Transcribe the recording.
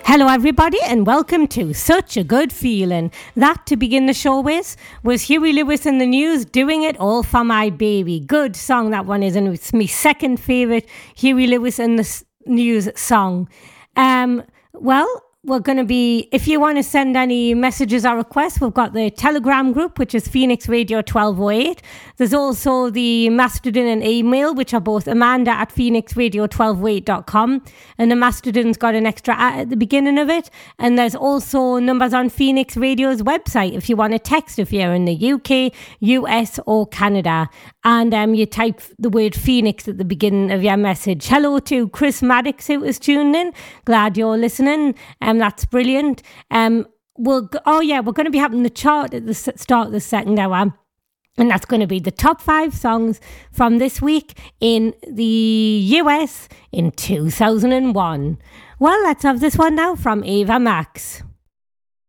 Hello, everybody, and welcome to Such a Good Feeling. That, to begin the show with, was Huey Lewis and the News, Doing It All for My Baby. Good song, that one is, and it's my second favourite Huey Lewis and the News song. Well, we're going to be, if you want to send any messages or requests, we've got the Telegram group, which is Phoenix Radio 1208. There's also the Mastodon and email, which are both amanda@phoenixradio1208.com. And the Mastodon's got an extra at the beginning of it. And there's also numbers on Phoenix Radio's website if you want to text if you're in the UK, US or Canada. And you type the word Phoenix at the beginning of your message. Hello to Chris Maddox, who is tuned in. Glad you're listening. That's brilliant. We're going to be having the chart at the start of the second hour. And that's going to be the top 5 songs from this week in the US in 2001. Well, let's have this one now from Ava Max.